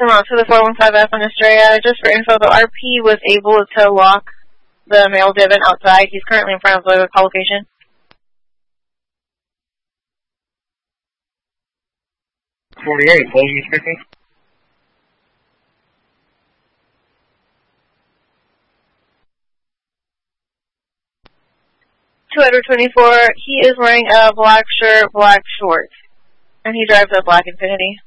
out to the 415F on Estrella. Just for info, the RP was able to lock the male Devon outside. He's currently in front of the call location. Closing speaking. 224, he is wearing a black shirt, black shorts, and he drives a black Infiniti.